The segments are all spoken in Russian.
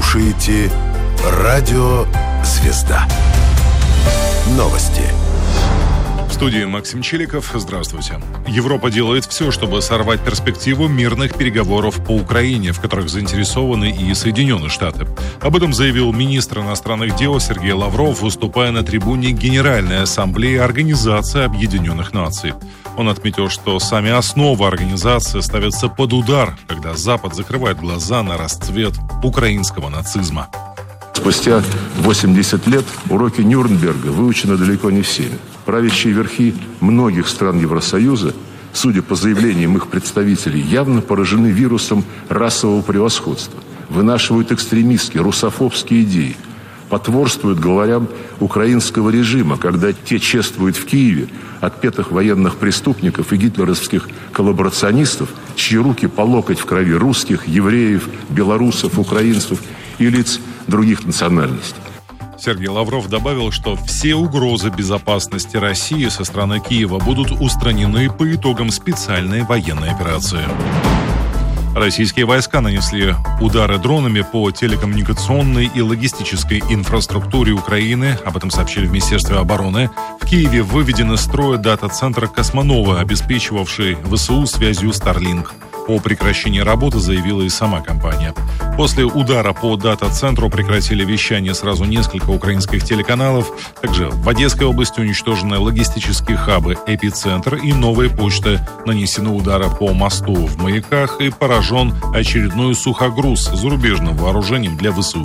слушаете Радио Звезда. Новости. В студии Максим Челиков. Здравствуйте. Европа делает все, чтобы сорвать перспективу мирных переговоров по Украине, в которых заинтересованы и Соединенные Штаты. Об этом заявил министр иностранных дел Сергей Лавров, выступая на трибуне Генеральной Ассамблеи Организации Объединенных Наций. Он отметил, что сами основы организации ставятся под удар, когда Запад закрывает глаза на расцвет украинского нацизма. Спустя 80 лет уроки Нюрнберга выучены далеко не всеми. Правящие верхи многих стран Евросоюза, судя по заявлениям их представителей, явно поражены вирусом расового превосходства, вынашивают экстремистские, русофобские идеи, потворствуют главарям украинского режима, когда те чествуют в Киеве отпетых военных преступников и гитлеровских коллаборационистов, чьи руки по локоть в крови русских, евреев, белорусов, украинцев и лиц других национальностей. Сергей Лавров добавил, что все угрозы безопасности России со стороны Киева будут устранены по итогам специальной военной операции. Российские войска нанесли удары дронами по телекоммуникационной и логистической инфраструктуре Украины. Об этом сообщили в Министерстве обороны. В Киеве выведен из строя дата-центр «Космонова», обеспечивавший ВСУ связью Starlink. О прекращении работы заявила и сама компания. После удара по дата-центру прекратили вещание сразу несколько украинских телеканалов. Также в Одесской области уничтожены логистические хабы «Эпицентр» и «Новая почта». Нанесены удары по мосту в Маяках и поражен очередной сухогруз с зарубежным вооружением для ВСУ.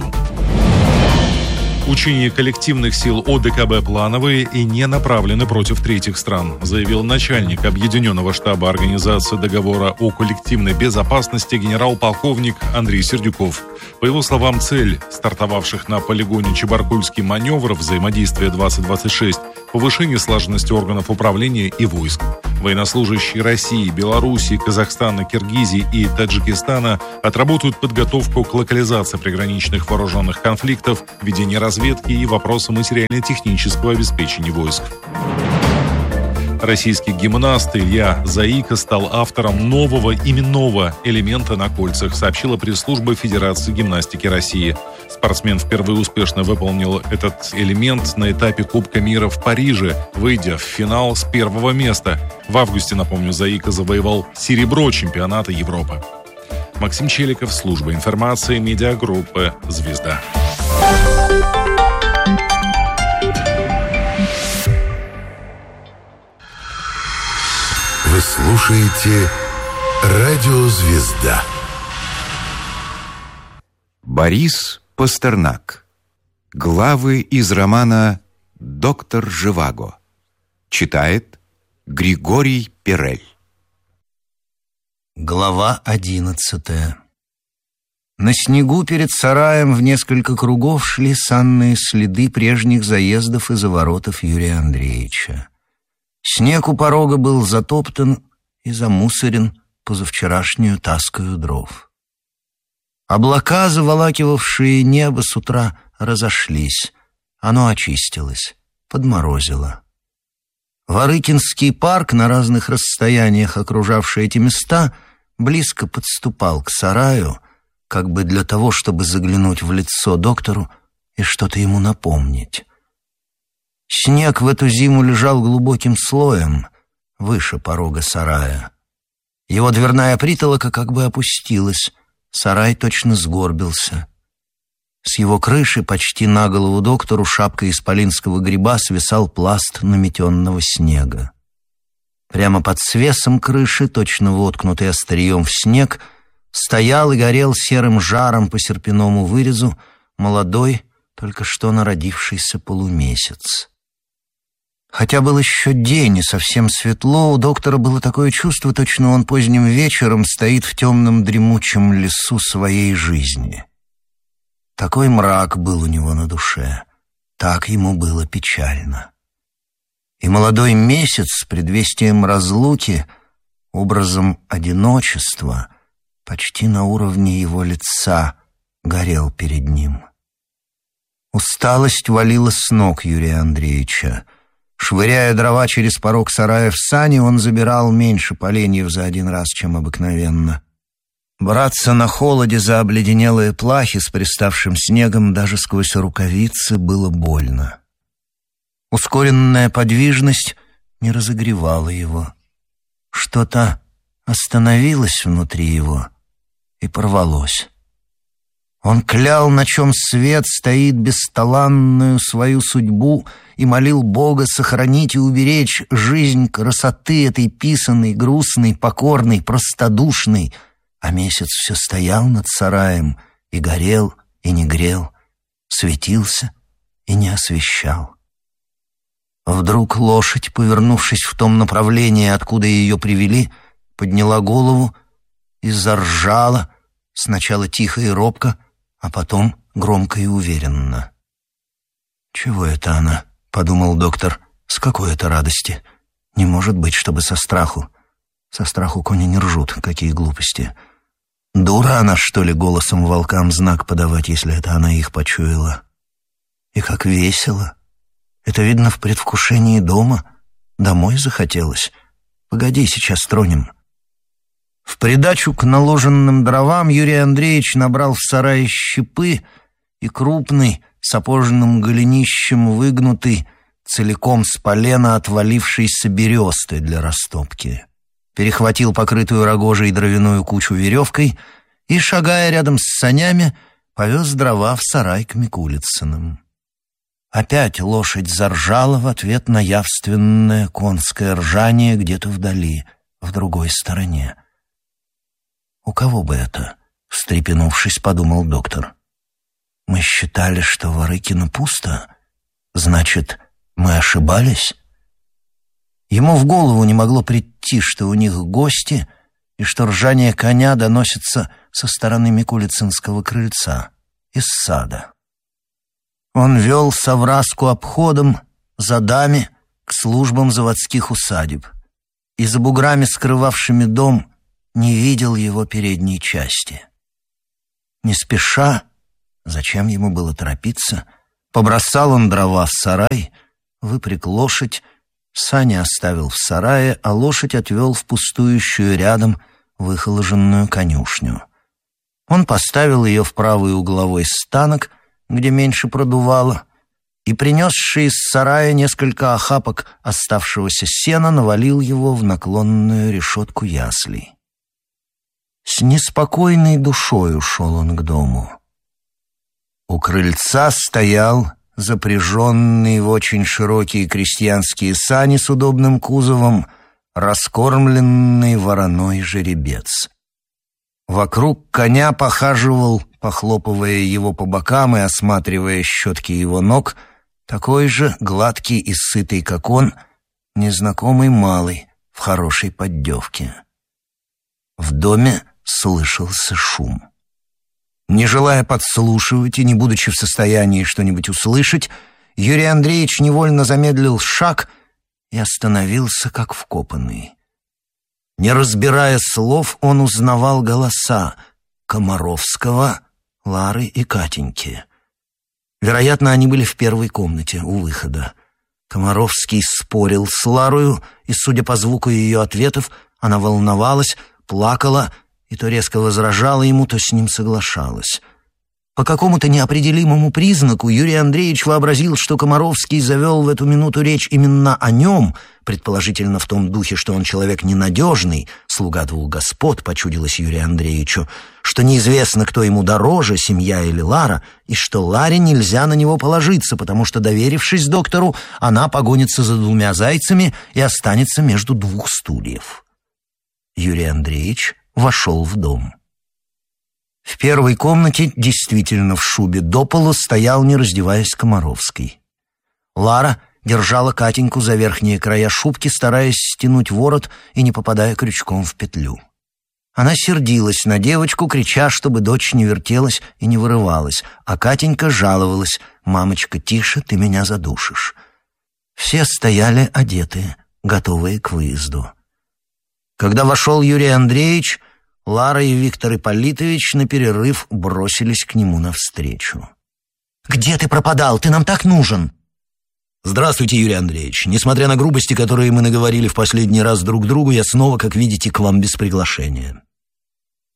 Учения коллективных сил ОДКБ плановые и не направлены против третьих стран, заявил начальник Объединенного штаба Организации договора о коллективной безопасности генерал-полковник Андрей Сердюков. По его словам, цель стартовавших на полигоне Чебаркульский маневр «Взаимодействие-2026» – повышение слаженности органов управления и войск. Военнослужащие России, Белоруссии, Казахстана, Киргизии и Таджикистана отработают подготовку к локализации приграничных вооруженных конфликтов, ведение разведки и вопросы материально-технического обеспечения войск. Российский гимнаст Илья Заика стал автором нового именного элемента на кольцах, сообщила пресс-служба Федерации гимнастики России. Спортсмен впервые успешно выполнил этот элемент на этапе Кубка мира в Париже, выйдя в финал с первого места. В августе, напомню, Заика завоевал серебро чемпионата Европы. Максим Челиков, служба информации, медиагруппы «Звезда». Вы слушаете Радио Звезда. Борис Пастернак. Главы из романа «Доктор Живаго». Читает Григорий Перель. Глава 11. На снегу перед сараем в несколько кругов шли санные следы прежних заездов и заворотов Юрия Андреевича. Снег у порога был затоптан и замусорен позавчерашнюю таскою дров. Облака, заволакивавшие небо с утра, разошлись. Оно очистилось, подморозило. Ворыкинский парк, на разных расстояниях окружавший эти места, близко подступал к сараю, как бы для того, чтобы заглянуть в лицо доктору и что-то ему напомнить. Снег в эту зиму лежал глубоким слоем выше порога сарая. Его дверная притолока как бы опустилась, сарай точно сгорбился. С его крыши почти на голову доктору шапкой исполинского гриба свисал пласт наметенного снега. Прямо под свесом крыши, точно воткнутый острием в снег, стоял и горел серым жаром по серпяному вырезу молодой, только что народившийся полумесяц. Хотя был еще день и совсем светло, у доктора было такое чувство, точно он поздним вечером стоит в темном дремучем лесу своей жизни. Такой мрак был у него на душе, так ему было печально. И молодой месяц с предвестием разлуки, образом одиночества, почти на уровне его лица, горел перед ним. Усталость валила с ног Юрия Андреевича. Швыряя дрова через порог сарая в сани, он забирал меньше поленьев за один раз, чем обыкновенно. Браться на холоде за обледенелые плахи с приставшим снегом даже сквозь рукавицы было больно. Ускоренная подвижность не разогревала его. Что-то остановилось внутри его и порвалось. Он клял, на чем свет стоит бесталанную свою судьбу, и молил Бога сохранить и уберечь жизнь красоты этой писаной, грустной, покорной, простодушной, а месяц все стоял над сараем и горел, и не грел, светился и не освещал. Вдруг лошадь, повернувшись в том направлении, откуда ее привели, подняла голову и заржала, сначала тихо и робко, а потом громко и уверенно. «Чего это она?» — подумал доктор. «С какой это радости? Не может быть, чтобы со страху. Со страху кони не ржут, какие глупости. Дура она, что ли, голосом волкам знак подавать, если это она их почуяла? И как весело! Это видно в предвкушении дома. Домой захотелось. Погоди, сейчас тронем». В придачу к наложенным дровам Юрий Андреевич набрал в сарае щепы и крупный, сапожным голенищем выгнутый, целиком с полена отвалившейся бересты для растопки. Перехватил покрытую рогожей дровяную кучу веревкой и, шагая рядом с санями, повез дрова в сарай к Микулицыным. Опять лошадь заржала в ответ на явственное конское ржание где-то вдали, в другой стороне. «У кого бы это?» — встрепенувшись, подумал доктор. «Мы считали, что в Арыкино пусто. Значит, мы ошибались?» Ему в голову не могло прийти, что у них гости и что ржание коня доносится со стороны Микулицынского крыльца, из сада. Он вел Савраску обходом за дами к службам заводских усадеб и за буграми, скрывавшими дом, не видел его передней части. Не спеша, зачем ему было торопиться, побросал он дрова в сарай, выпряг лошадь, сани оставил в сарае, а лошадь отвел в пустующую рядом выхоложенную конюшню. Он поставил ее в правый угловой станок, где меньше продувало, и, принесший из сарая несколько охапок оставшегося сена, навалил его в наклонную решетку яслей. С неспокойной душой ушел он к дому. У крыльца стоял запряженный в очень широкие крестьянские сани с удобным кузовом раскормленный вороной жеребец. Вокруг коня похаживал, похлопывая его по бокам и осматривая щетки его ног, такой же гладкий и сытый, как он, незнакомый малый в хорошей поддевке. В доме слышался шум. Не желая подслушивать и не будучи в состоянии что-нибудь услышать, Юрий Андреевич невольно замедлил шаг и остановился как вкопанный. Не разбирая слов, он узнавал голоса Комаровского, Лары и Катеньки. Вероятно, они были в первой комнате у выхода. Комаровский спорил с Ларою, и, судя по звуку ее ответов, она волновалась, плакала и то резко возражала ему, то с ним соглашалась. По какому-то неопределимому признаку Юрий Андреевич вообразил, что Комаровский завел в эту минуту речь именно о нем, предположительно в том духе, что он человек ненадежный, слуга двух господ, почудилось Юрию Андреевичу, что неизвестно, кто ему дороже, семья или Лара, и что Ларе нельзя на него положиться, потому что, доверившись доктору, она погонится за двумя зайцами и останется между двух стульев. Юрий Андреевич вошел в дом. В первой комнате, действительно в шубе до полу, стоял, не раздеваясь, Комаровский. Лара держала Катеньку за верхние края шубки, стараясь стянуть ворот и не попадая крючком в петлю. Она сердилась на девочку, крича, чтобы дочь не вертелась и не вырывалась, а Катенька жаловалась: «Мамочка, тише, ты меня задушишь». Все стояли одетые, готовые к выезду. Когда вошел Юрий Андреевич, Лара и Виктор Ипполитович на перерыв бросились к нему навстречу. «Где ты пропадал? Ты нам так нужен!» «Здравствуйте, Юрий Андреевич. Несмотря на грубости, которые мы наговорили в последний раз друг другу, я снова, как видите, к вам без приглашения».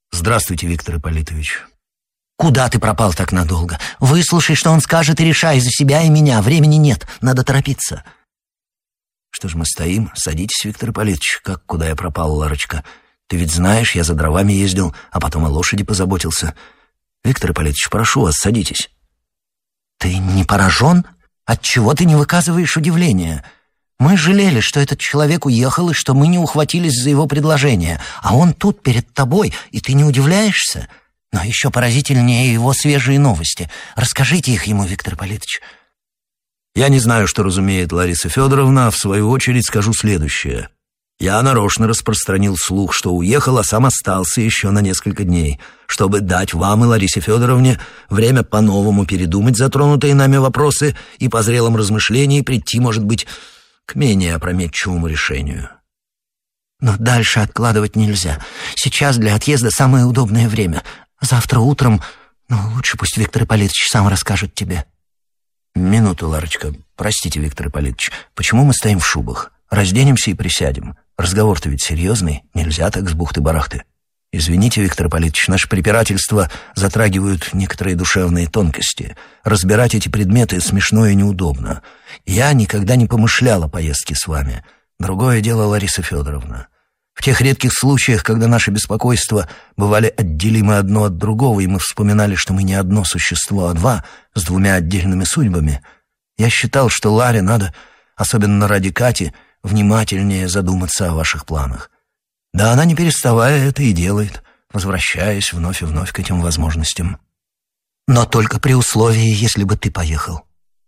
Здравствуйте, Виктор Ипполитович. Куда ты пропал так надолго? Выслушай, что он скажет, и решай за себя и меня. Времени нет, надо торопиться. Что ж мы стоим? Садитесь, Виктор Ипполитович. Как, куда я пропал, Ларочка? Ты ведь знаешь, я за дровами ездил, а потом о лошади позаботился. Виктор Ипполитович, прошу вас, садитесь. Ты не поражен? Отчего ты не выказываешь удивления? Мы жалели, что этот человек уехал, и что мы не ухватились за его предложение. А он тут, перед тобой, и ты не удивляешься? Но еще поразительнее его свежие новости. Расскажите их ему, Виктор Ипполитович. Я не знаю, что разумеет Лариса Федоровна, а в свою очередь скажу следующее. Я нарочно распространил слух, что уехал, а сам остался еще на несколько дней, чтобы дать вам и Ларисе Федоровне время по-новому передумать затронутые нами вопросы и по зрелом размышлении прийти, может быть, к менее опрометчивому решению. Но дальше откладывать нельзя. Сейчас для отъезда самое удобное время. Завтра утром... лучше пусть Виктор Ипполитович сам расскажет тебе. Минуту, Ларочка. Простите, Виктор Ипполитович, почему мы стоим в шубах? Разденемся и присядем. Разговор-то ведь серьезный, нельзя так с бухты-барахты. Извините, Виктор Ипполитович, наши препирательства затрагивают некоторые душевные тонкости. Разбирать эти предметы смешно и неудобно. Я никогда не помышлял о поездке с вами. Другое дело, Лариса Федоровна. В тех редких случаях, когда наши беспокойства бывали отделимы одно от другого, и мы вспоминали, что мы не одно существо, а два, с двумя отдельными судьбами, я считал, что Ларе надо, особенно ради Кати, внимательнее задуматься о ваших планах. Да она, не переставая, это и делает, возвращаясь вновь и вновь к этим возможностям. Но только при условии, если бы ты поехал.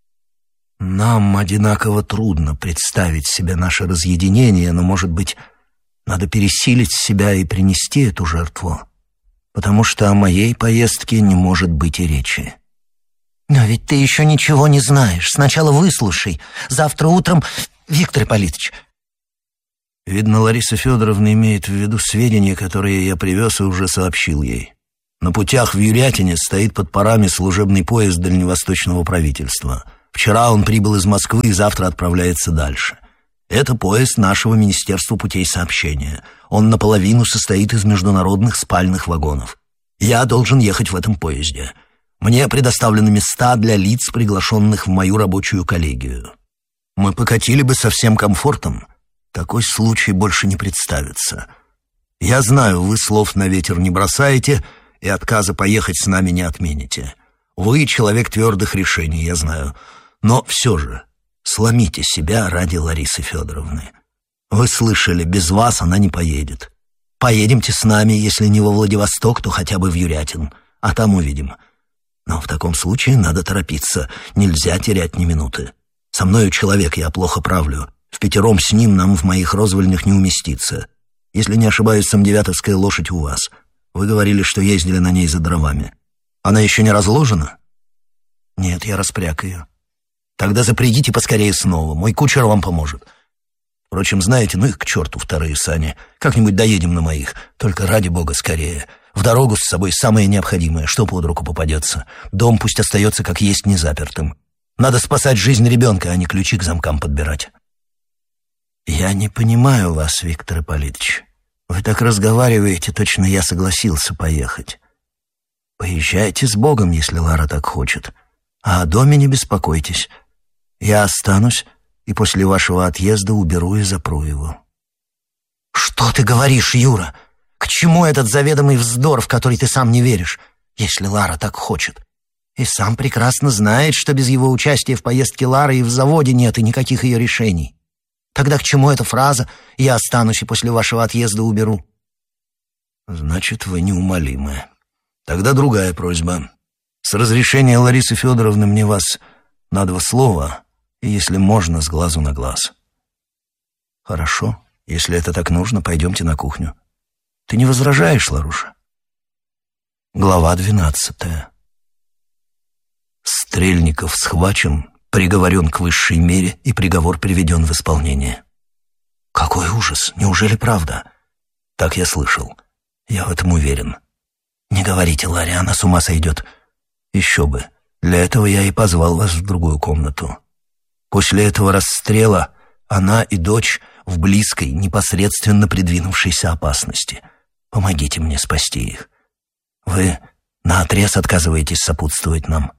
Нам одинаково трудно представить себе наше разъединение, но, может быть, надо пересилить себя и принести эту жертву, потому что о моей поездке не может быть и речи. Но ведь ты еще ничего не знаешь. Сначала выслушай. Завтра утром... Виктор Ипполитович. Видно, Лариса Федоровна имеет в виду сведения, которые я привез и уже сообщил ей. На путях в Юрятине стоит под парами служебный поезд дальневосточного правительства. Вчера он прибыл из Москвы и завтра отправляется дальше. Это поезд нашего Министерства путей сообщения. Он наполовину состоит из международных спальных вагонов. Я должен ехать в этом поезде. Мне предоставлены места для лиц, приглашенных в мою рабочую коллегию. Мы покатили бы со всем комфортом. Такой случай больше не представится. Я знаю, вы слов на ветер не бросаете и отказа поехать с нами не отмените. Вы человек твердых решений, я знаю. Но все же сломите себя ради Ларисы Федоровны. Вы слышали, без вас она не поедет. Поедемте с нами, если не во Владивосток, то хотя бы в Юрятин, а там увидим. Но в таком случае надо торопиться, нельзя терять ни минуты. Со мною человек, я плохо правлю. Впятером с ним нам в моих розвольнях не уместиться. Если не ошибаюсь, самдевятовская лошадь у вас. Вы говорили, что ездили на ней за дровами. Она еще не разложена? Нет, я распряг ее. Тогда запрягите поскорее снова, мой кучер вам поможет. Впрочем, знаете, ну их к черту вторые сани. Как-нибудь доедем на моих, только ради бога скорее. В дорогу с собой самое необходимое, что под руку попадется. Дом пусть остается как есть незапертым. Надо спасать жизнь ребенка, а не ключи к замкам подбирать. Я не понимаю вас, Виктор Ипполитович. Вы так разговариваете, точно я согласился поехать. Поезжайте с Богом, если Лара так хочет. А о доме не беспокойтесь. Я останусь и после вашего отъезда уберу и запру его. Что ты говоришь, Юра? К чему этот заведомый вздор, в который ты сам не веришь, если Лара так хочет? И сам прекрасно знает, что без его участия в поездке Лары и в заводе нет и никаких ее решений. Тогда к чему эта фраза «я останусь и после вашего отъезда уберу»? Значит, вы неумолимы. Тогда другая просьба. С разрешения Ларисы Федоровны мне вас на 2 слова, и, если можно, с глазу на глаз. Хорошо, если это так нужно, пойдемте на кухню. Ты не возражаешь, Ларуша? Глава 12. Стрельников схвачен, приговорен к высшей мере, и приговор приведен в исполнение. Какой ужас! Неужели правда? Так я слышал. Я в этом уверен. Не говорите, Ларе, она с ума сойдет. Еще бы. Для этого я и позвал вас в другую комнату. После этого расстрела она и дочь в близкой, непосредственно придвинувшейся опасности. Помогите мне спасти их. Вы наотрез отказываетесь сопутствовать нам.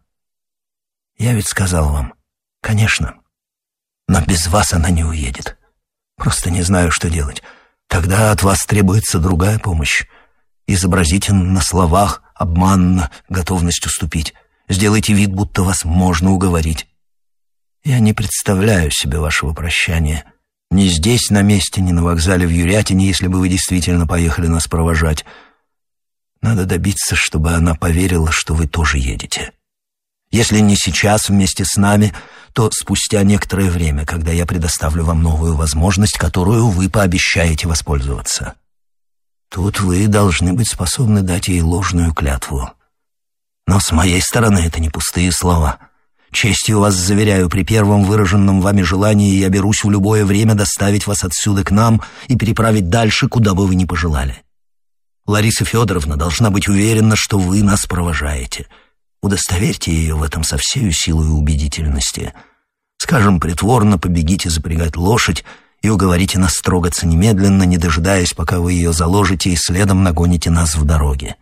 Я ведь сказал вам, конечно, но без вас она не уедет. Просто не знаю, что делать. Тогда от вас требуется другая помощь. Изобразите на словах обманно готовность уступить. Сделайте вид, будто вас можно уговорить. Я не представляю себе вашего прощания. Ни здесь, на месте, ни на вокзале в Юрятине, если бы вы действительно поехали нас провожать. Надо добиться, чтобы она поверила, что вы тоже едете. Если не сейчас вместе с нами, то спустя некоторое время, когда я предоставлю вам новую возможность, которую вы пообещаете воспользоваться. Тут вы должны быть способны дать ей ложную клятву. Но с моей стороны это не пустые слова. Честью вас заверяю, при первом выраженном вами желании я берусь в любое время доставить вас отсюда к нам и переправить дальше, куда бы вы ни пожелали. Лариса Федоровна должна быть уверена, что вы нас провожаете. Удостоверьте ее в этом со всею силой убедительности. Скажем, притворно побегите запрягать лошадь и уговорите нас трогаться немедленно, не дожидаясь, пока вы ее заложите и следом нагоните нас в дороге.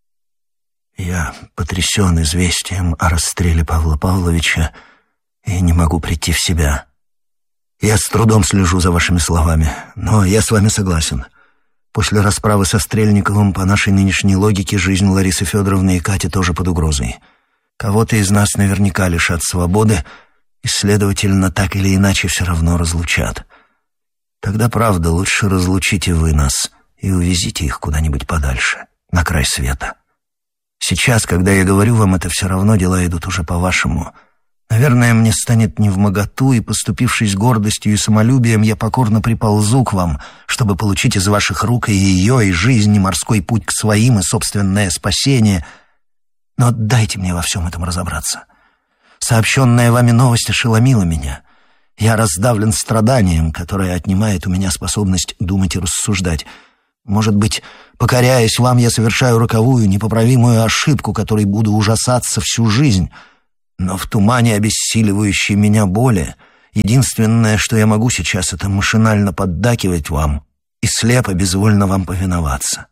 Я потрясен известием о расстреле Павла Павловича и не могу прийти в себя. Я с трудом слежу за вашими словами, но я с вами согласен. После расправы со Стрельниковым, по нашей нынешней логике, жизнь Ларисы Федоровны и Кати тоже под угрозой. Кого-то из нас наверняка лишат свободы, и, следовательно, так или иначе все равно разлучат. Тогда, правда, лучше разлучите вы нас и увезите их куда-нибудь подальше, на край света. Сейчас, когда я говорю вам это, все равно дела идут уже по-вашему. Наверное, мне станет невмоготу, и, поступившись гордостью и самолюбием, я покорно приползу к вам, чтобы получить из ваших рук и ее, и жизнь, и морской путь к своим, и собственное спасение. Но дайте мне во всем этом разобраться. Сообщенная вами новость ошеломила меня. Я раздавлен страданием, которое отнимает у меня способность думать и рассуждать. Может быть, покоряясь вам, я совершаю роковую, непоправимую ошибку, которой буду ужасаться всю жизнь. Но в тумане обессиливающей меня боли единственное, что я могу сейчас, это машинально поддакивать вам и слепо, безвольно вам повиноваться.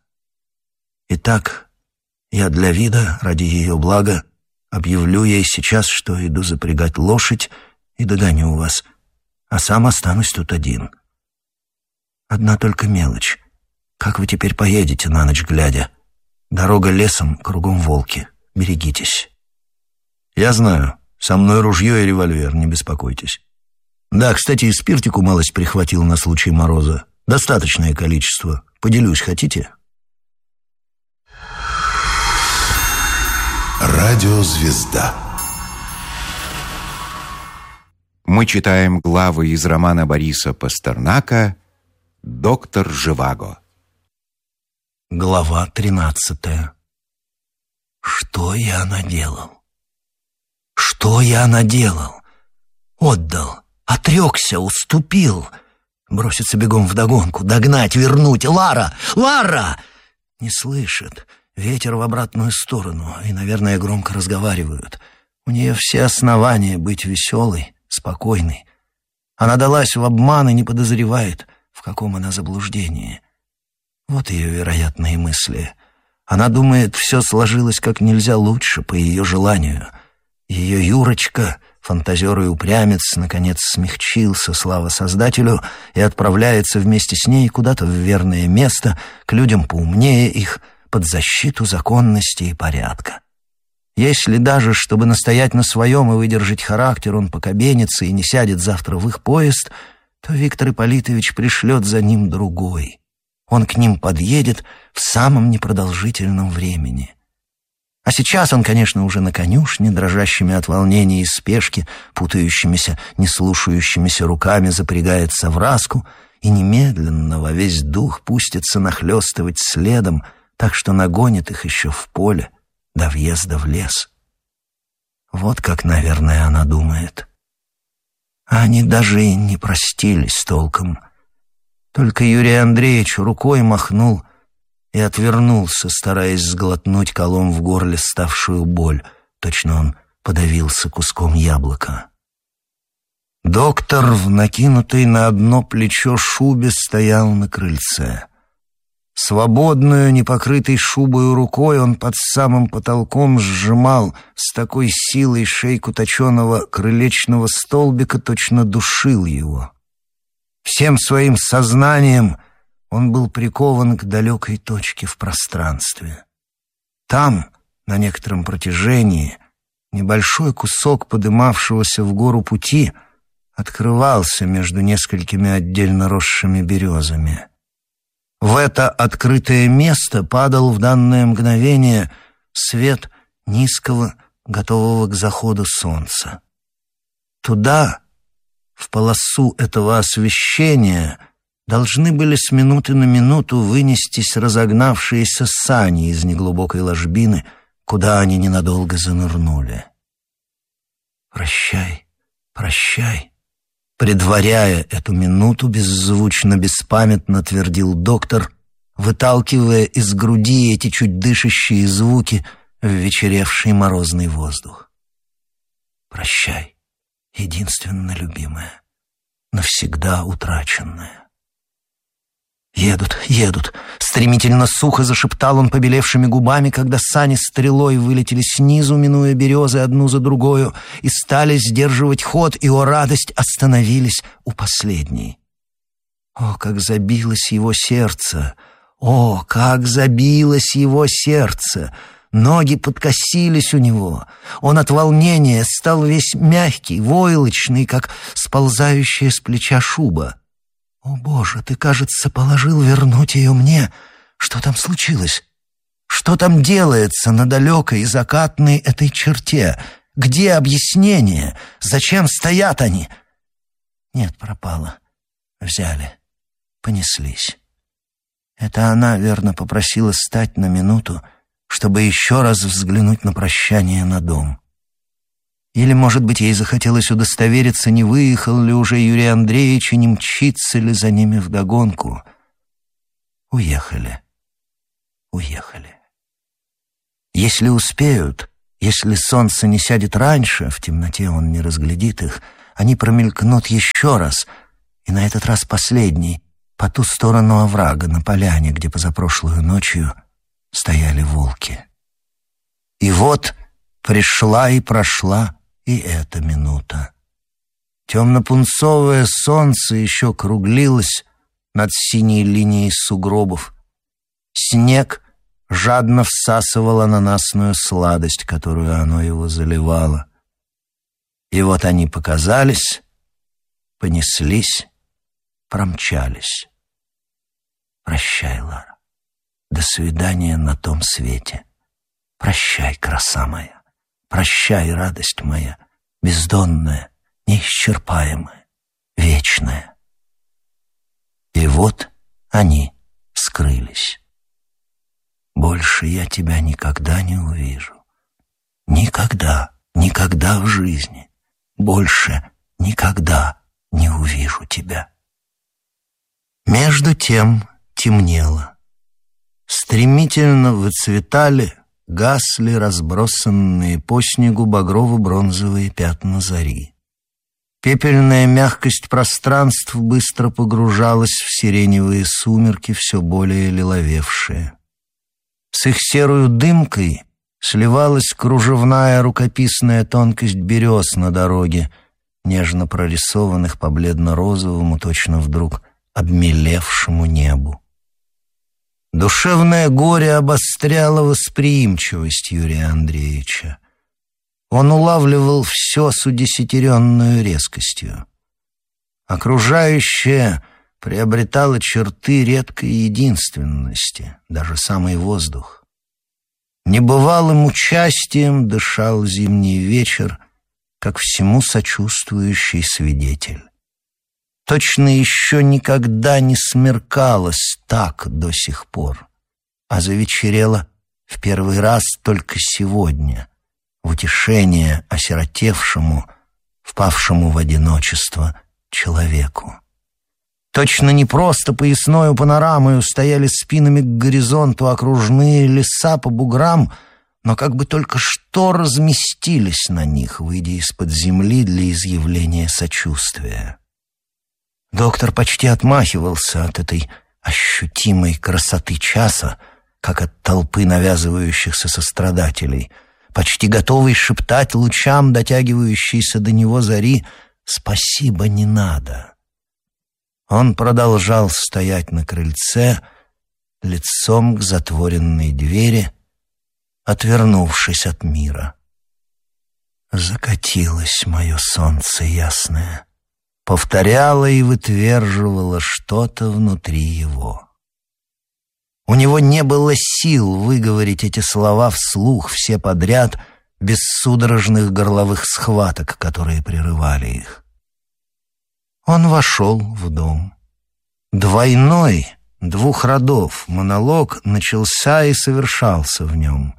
Итак, я для вида, ради ее блага, объявлю ей сейчас, что иду запрягать лошадь и догоню вас, а сам останусь тут один. Одна только мелочь. Как вы теперь поедете на ночь глядя? Дорога лесом, кругом волки. Берегитесь. Я знаю, со мной ружье и револьвер, не беспокойтесь. Да, кстати, и спиртику малость прихватил на случай мороза. Достаточное количество. Поделюсь, хотите? Радиозвезда. Мы читаем главы из романа Бориса Пастернака «Доктор Живаго». Глава 13. Что я наделал? Что я наделал? Отдал, отрекся, уступил. Броситься бегом вдогонку, догнать, вернуть. Лара! Лара! Не слышит. Ветер в обратную сторону, и, наверное, громко разговаривают. У нее все основания быть веселой, спокойной. Она далась в обман и не подозревает, в каком она заблуждении. Вот ее вероятные мысли. Она думает, все сложилось как нельзя лучше, по ее желанию. Ее Юрочка, фантазер и упрямец, наконец смягчился, слава Создателю, и отправляется вместе с ней куда-то в верное место, к людям поумнее их, под защиту законности и порядка. Если даже, чтобы настоять на своем и выдержать характер, он покабенится и не сядет завтра в их поезд, то Виктор Ипполитович пришлет за ним другой. Он к ним подъедет в самом непродолжительном времени. А сейчас он, конечно, уже на конюшне, дрожащими от волнения и спешки, путающимися, не слушающимися руками запрягает совраску и немедленно во весь дух пустится нахлёстывать следом, так что нагонит их еще в поле до въезда в лес. Вот как, наверное, она думает. А они даже и не простились толком. Только Юрий Андреевич рукой махнул и отвернулся, стараясь сглотнуть колом в горле ставшую боль. Точно он подавился куском яблока. Доктор в накинутой на одно плечо шубе стоял на крыльце. Свободную, непокрытой шубою рукой он под самым потолком сжимал с такой силой шейку точеного крылечного столбика, точно душил его. Всем своим сознанием он был прикован к далекой точке в пространстве. Там, на некотором протяжении, небольшой кусок подымавшегося в гору пути открывался между несколькими отдельно росшими березами. В это открытое место падал в данное мгновение свет низкого, готового к заходу солнца. Туда, в полосу этого освещения, должны были с минуты на минуту вынестись разогнавшиеся сани из неглубокой ложбины, куда они ненадолго занырнули. «Прощай, прощай», предваряя эту минуту, беззвучно, беспамятно твердил доктор, выталкивая из груди эти чуть дышащие звуки в вечеревший морозный воздух. «Прощай, единственно любимая, навсегда утраченная». «Едут, едут!» — стремительно сухо зашептал он побелевшими губами, когда сани стрелой вылетели снизу, минуя березы одну за другою, и стали сдерживать ход, и, о радость, остановились у последней. О, как забилось его сердце! О, как забилось его сердце! Ноги подкосились у него. Он от волнения стал весь мягкий, войлочный, как сползающая с плеча шуба. «О, Боже, ты, кажется, положил вернуть ее мне. Что там случилось? Что там делается на далекой и закатной этой черте? Где объяснение? Зачем стоят они?» Нет, пропало. Взяли. Понеслись. Это она, верно, попросила стать на минуту, чтобы еще раз взглянуть на прощание на дом. Или, может быть, ей захотелось удостовериться, не выехал ли уже Юрий Андреевич и не мчится ли за ними вдогонку. Уехали. Уехали. Если успеют, если солнце не сядет раньше, в темноте он не разглядит их, они промелькнут еще раз, и на этот раз последний, по ту сторону оврага, на поляне, где позапрошлую ночью стояли волки. И вот пришла и прошла и эта минута. Темно-пунцовое солнце еще круглилось над синей линией сугробов. Снег жадно всасывал ананасную сладость, которую оно его заливало. И вот они показались, понеслись, промчались. Прощай, Лара. До свидания на том свете. Прощай, краса моя. Прощай, радость моя, бездонная, неисчерпаемая, вечная. И вот они скрылись. Больше я тебя никогда не увижу. Никогда, никогда в жизни. Больше никогда не увижу тебя. Между тем темнело. Стремительно выцветали, гасли разбросанные по снегу багрово-бронзовые пятна зари. Пепельная мягкость пространств быстро погружалась в сиреневые сумерки, все более лиловевшие. С их серою дымкой сливалась кружевная рукописная тонкость берез на дороге, нежно прорисованных по бледно-розовому, точно вдруг обмелевшему небу. Душевное горе обостряло восприимчивость Юрия Андреевича. Он улавливал все с удесятеренную резкостью. Окружающее приобретало черты редкой единственности, даже самый воздух. Небывалым участием дышал зимний вечер, как всему сочувствующий свидетель. Точно еще никогда не смеркалось так до сих пор, а завечерело в первый раз только сегодня, в утешение осиротевшему, впавшему в одиночество человеку. Точно не просто поясною панорамою стояли спинами к горизонту окружные леса по буграм, но как бы только что разместились на них, выйдя из-под земли для изъявления сочувствия. Доктор почти отмахивался от этой ощутимой красоты часа, как от толпы навязывающихся сострадателей, почти готовый шептать лучам, дотягивающейся до него зари, «Спасибо, не надо». Он продолжал стоять на крыльце, лицом к затворенной двери, отвернувшись от мира. «Закатилось мое солнце ясное», повторяло и вытверживало что-то внутри его. У него не было сил выговорить эти слова вслух все подряд, без судорожных горловых схваток, которые прерывали их. Он вошел в дом. Двойной, 2 родов монолог начался и совершался в нем.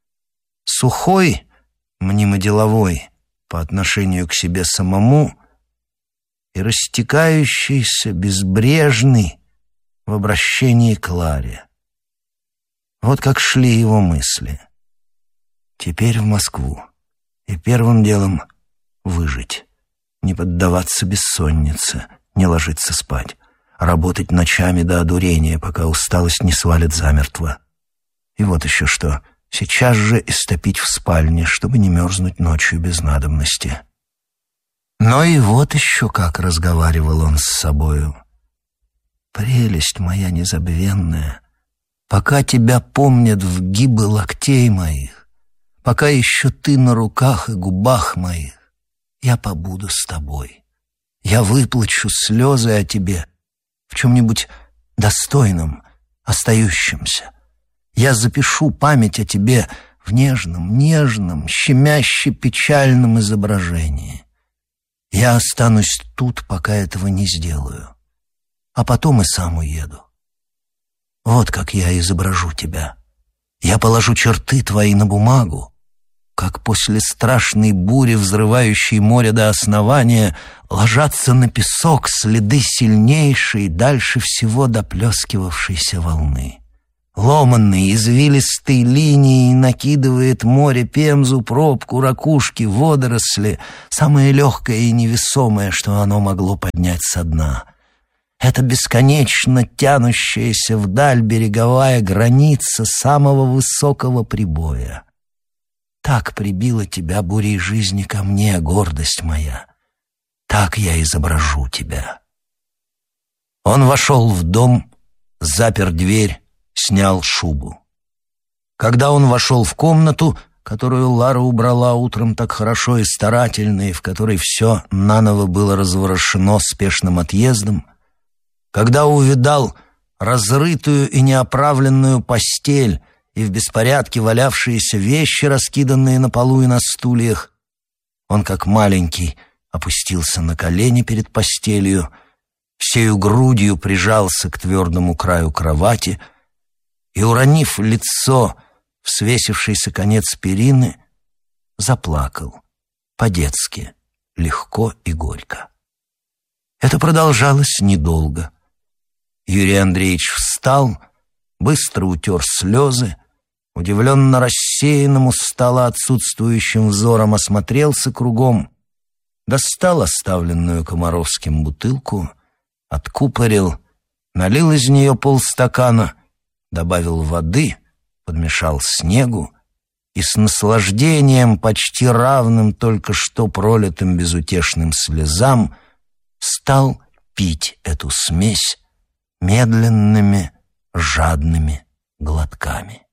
Сухой, мнимо-деловой по отношению к себе самому, и растекающийся, безбрежный в обращении к Ларе. Вот как шли его мысли. Теперь в Москву. И первым делом выжить. Не поддаваться бессоннице, не ложиться спать. Работать ночами до одурения, пока усталость не свалит замертво. И вот еще что. Сейчас же истопить в спальне, чтобы не мерзнуть ночью без надобности. Но и вот еще как разговаривал он с собою. «Прелесть моя незабвенная, пока тебя помнят вгибы локтей моих, пока еще ты на руках и губах моих, я побуду с тобой. Я выплачу слезы о тебе в чем-нибудь достойном, остающемся. Я запишу память о тебе в нежном, щемяще-печальном изображении. Я останусь тут, пока этого не сделаю, а потом и сам уеду. Вот как я изображу тебя. Я положу черты твои на бумагу, как после страшной бури, взрывающей море до основания, ложатся на песок следы сильнейшей, дальше всего доплескивавшейся волны. Ломанной, извилистой линией накидывает море пемзу, пробку, ракушки, водоросли, самое легкое и невесомое, что оно могло поднять со дна. Это бесконечно тянущаяся вдаль береговая граница самого высокого прибоя. Так прибила тебя бурей жизни ко мне, гордость моя. Так я изображу тебя. Он вошел в дом, запер дверь, снял шубу. Когда он вошел в комнату, которую Лара убрала утром так хорошо и старательно, и в которой все наново было разворошено спешным отъездом, когда увидал разрытую и неоправленную постель и в беспорядке валявшиеся вещи, раскиданные на полу и на стульях, он, как маленький, опустился на колени перед постелью, всею грудью прижался к твердому краю кровати и, уронив лицо в свесившийся конец перины, заплакал по-детски, легко и горько. Это продолжалось недолго. Юрий Андреевич встал, быстро утер слезы, удивленно рассеянным, устало отсутствующим взором осмотрелся кругом, достал оставленную Комаровским бутылку, откупорил, налил из нее полстакана, добавил воды, подмешал снегу и с наслаждением, почти равным только что пролитым безутешным слезам, стал пить эту смесь медленными, жадными глотками.